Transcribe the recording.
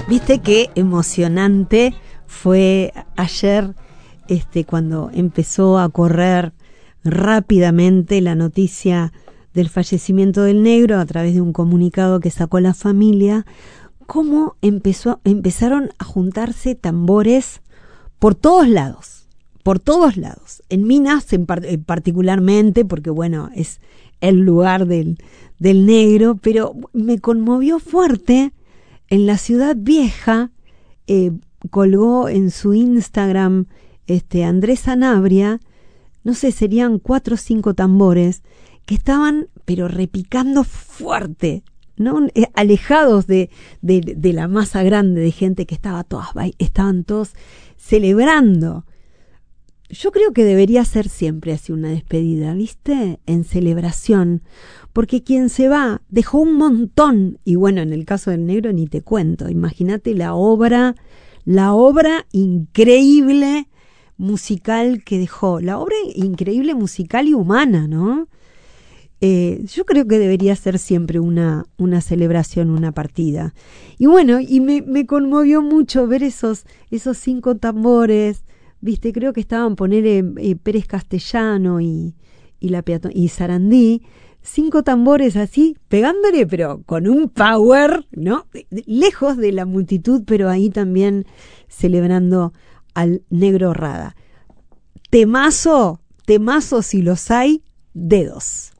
Viste qué emocionante fue ayer cuando empezó a correr rápidamente la noticia del fallecimiento del negro a través de un comunicado que sacó la familia, cómo empezaron a juntarse tambores por todos lados, en Minas particularmente, porque bueno, es el lugar del negro, pero me conmovió fuerte. En la Ciudad Vieja colgó en su Instagram Andrés Sanabria, no sé, serían 4 o 5 tambores que estaban pero repicando fuerte, ¿no? Alejados de la masa grande de gente que estaban todos celebrando. Yo creo que debería ser siempre así una despedida, ¿viste? En celebración, porque quien se va dejó un montón, y bueno, en el caso del negro ni te cuento, imagínate la obra increíble musical que dejó, la obra increíble musical y humana, ¿no? Yo creo que debería ser siempre una celebración, una partida. Y bueno, y me conmovió mucho ver esos 5 tambores, ¿viste? Creo que estaban Pérez Castellano y Sarandí, 5 tambores así, pegándole, pero con un power, ¿no? Lejos de la multitud, pero ahí también celebrando al negro Rada. Temazo si los hay, dedos.